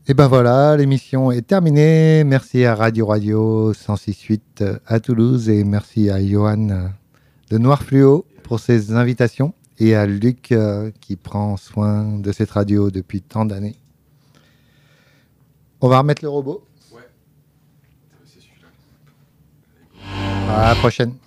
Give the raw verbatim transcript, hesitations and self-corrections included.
Et ben voilà, l'émission est terminée. Merci à Radio Radio cent six virgule huit à Toulouse et merci à Johan de Noir Fluo pour ses invitations et à Luc euh, qui prend soin de cette radio depuis tant d'années. On va remettre le robot. Ouais, c'est celui-là. À la prochaine.